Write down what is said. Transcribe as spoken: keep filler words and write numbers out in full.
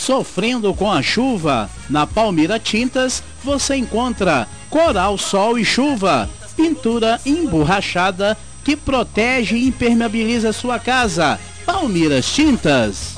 Sofrendo com a chuva? Na Palmira Tintas você encontra Coral, Sol e Chuva, pintura emborrachada que protege e impermeabiliza sua casa. Palmiras Tintas.